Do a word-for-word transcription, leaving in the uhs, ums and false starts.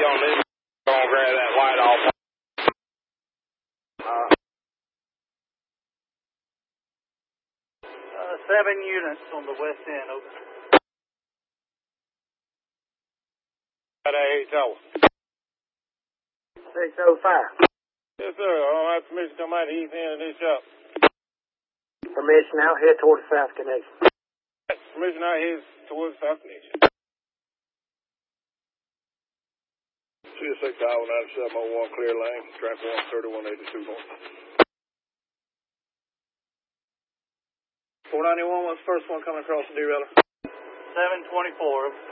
on this. Gonna grab that light off. Uh, uh, seven units on the west end, over. eight oh. six oh five. Yes, sir. I don't have permission to come out the east end of this shop. Permission out here toward the south connection. Permission out here towards the south connection. C S six Iowa ninety-seven oh one clear lane, track one thirty-one eighty-two north. four ninety-one was the first one coming across the derailer. seven twenty-four.